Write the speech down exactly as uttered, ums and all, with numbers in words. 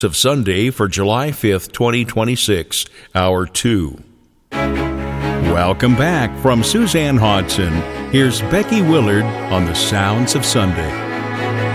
of Sunday for July fifth, twenty twenty-six, Hour two. Welcome back from Suzanne Hodson. Here's Becky Willard on the Sounds of Sunday.